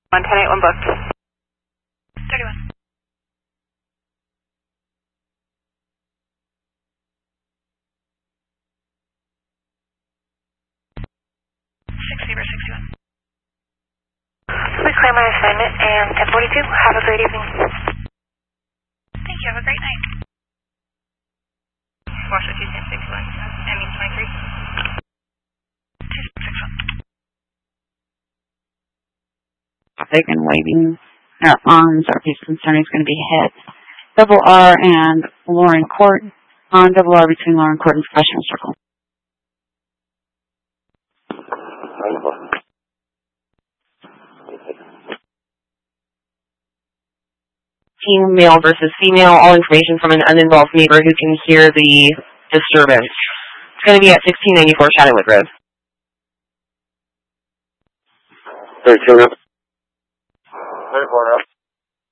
1081 booked. 31. Please claim my assignment and 1042. Have a great evening. Thank you. Have a great night. Washington 261. ME 23. 261. Taken waving our arms. Our piece of concern is going to be hit. Double R and Lauren Court on double R between Lauren Court and Professional Circle. Team male versus female, all information from an uninvolved neighbor who can hear the disturbance. It's going to be at 1694 Shadowwood Road. 32 up. 34 up.